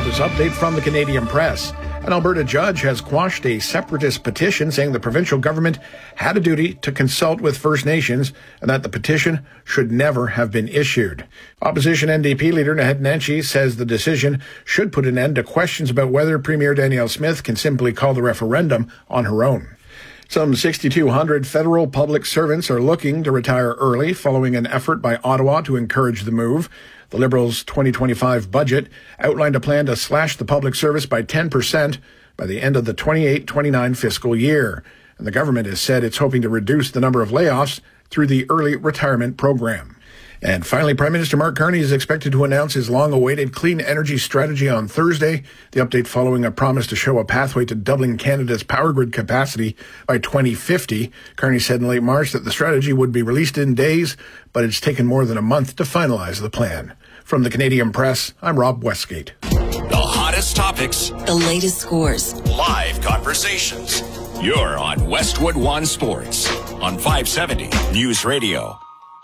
this update from the Canadian Press. An Alberta judge has quashed a separatist petition saying the provincial government had a duty to consult with First Nations and that the petition should never have been issued. Opposition NDP leader Naheed Nenshi says the decision should put an end to questions about whether Premier Danielle Smith can simply call the referendum on her own. Some 6,200 federal public servants are looking to retire early following an effort by Ottawa to encourage the move. The Liberals' 2025 budget outlined a plan to slash the public service by 10% by the end of the 28-29 fiscal year. And the government has said it's hoping to reduce the number of layoffs through the early retirement program. And finally, Prime Minister Mark Carney is expected to announce his long-awaited clean energy strategy on Thursday. The update following a promise to show a pathway to doubling Canada's power grid capacity by 2050. Carney said in late March that the strategy would be released in days, but it's taken more than a month to finalize the plan. From the Canadian Press, I'm Rob Westgate. The hottest topics, the latest scores, live conversations. You're on Westwood One Sports on 570 News Radio.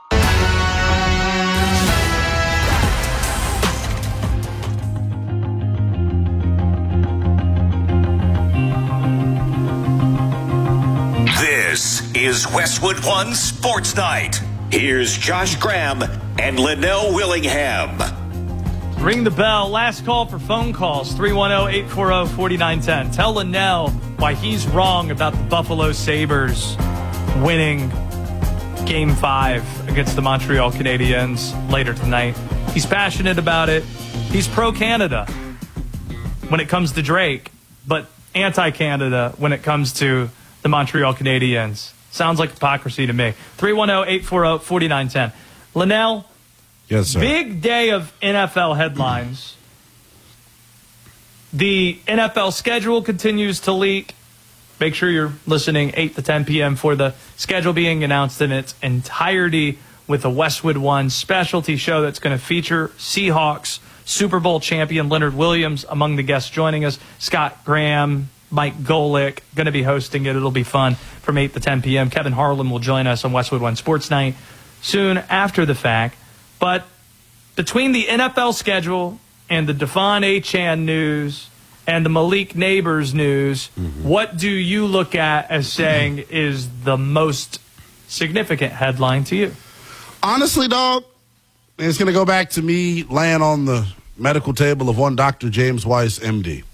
This is Westwood One Sports Night. Here's Josh Graham and Linnell Willingham. Ring the bell. Last call for phone calls, 310-840-4910. Tell Linnell why he's wrong about the Buffalo Sabres winning Game 5 against the Montreal Canadiens later tonight. He's passionate about it. He's pro-Canada when it comes to Drake, but anti-Canada when it comes to the Montreal Canadiens. Sounds like hypocrisy to me. 310-840-4910. Linnell, yes, sir. Big day of NFL headlines. The NFL schedule continues to leak. Make sure you're listening 8 to 10 p.m. for the schedule being announced in its entirety with a Westwood One specialty show that's going to feature Seahawks Super Bowl champion Leonard Williams among the guests joining us. Scott Graham, Mike Golick, going to be hosting it. It'll be fun from 8 to 10 p.m. Kevin Harlan will join us on Westwood One Sports Night soon after the fact. But between the NFL schedule and the Devon Achane news and the Malik Neighbors news, what do you look at as saying is the most significant headline to you? Honestly, dog, it's going to go back to me laying on the medical table of one Dr. James Weiss, MD.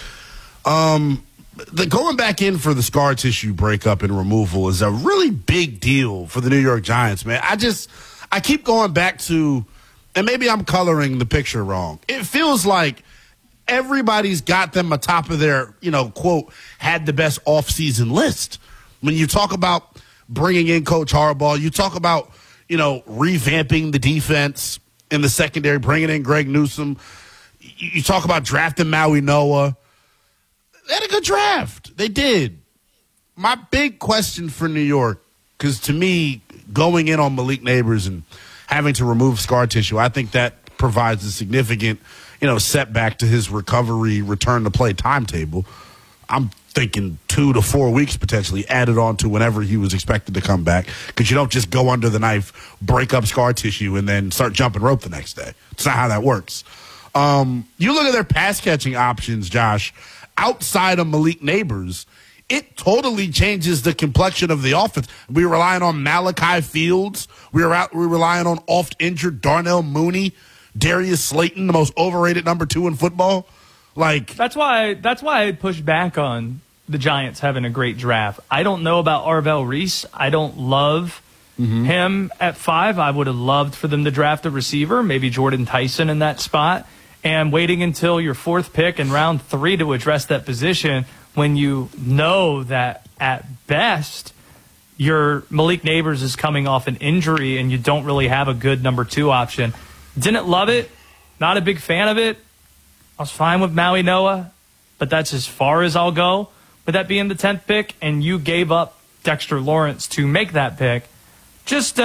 The going back in for the scar tissue breakup and removal is a really big deal for the New York Giants, man. I keep going back to, and maybe I'm coloring the picture wrong. It feels like everybody's got them atop of their, quote, had the best offseason list. When you talk about bringing in Coach Harbaugh, you talk about, revamping the defense in the secondary, bringing in Greg Newsome. You talk about drafting Maui Noah. They had a good draft. They did. My big question for New York, because to me, going in on Malik Neighbors and having to remove scar tissue, I think that provides a significant, setback to his recovery, return to play timetable. I'm thinking 2 to 4 weeks potentially added on to whenever he was expected to come back, because you don't just go under the knife, break up scar tissue, and then start jumping rope the next day. It's not how that works. You look at their pass catching options, Josh, outside of Malik Neighbors, it totally changes the complexion of the offense. We're relying on Malachi Fields. We're relying on oft-injured Darnell Mooney, Darius Slayton, the most overrated number 2 in football. That's why I push back on the Giants having a great draft. I don't know about Arvell Reese. I don't love him at 5. I would have loved for them to draft a receiver, maybe Jordan Tyson in that spot. And waiting until your 4th pick in round 3 to address that position when you know that at best your Malik Neighbors is coming off an injury and you don't really have a good number 2 option. Didn't love it. Not a big fan of it. I was fine with Maui Noah, but that's as far as I'll go with that being the 10th pick, and you gave up Dexter Lawrence to make that pick. Just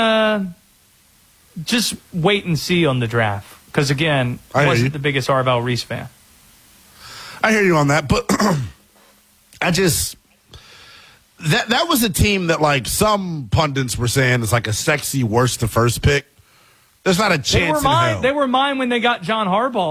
wait and see on the draft. Because, again, I wasn't the biggest Arvell Reese fan. I hear you on that, but that was a team that, some pundits were saying is like a sexy worst to first pick. There's not a chance in hell. They were mine when they got John Harbaugh.